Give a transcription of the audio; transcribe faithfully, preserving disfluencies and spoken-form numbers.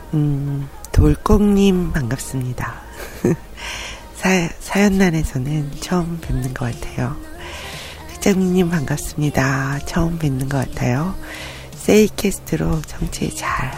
음, 돌꽁님 반갑습니다. 사, 사연란에서는 처음 뵙는 것 같아요. 흑장미님 반갑습니다. 처음 뵙는 것 같아요. 세이캐스트로 정치 잘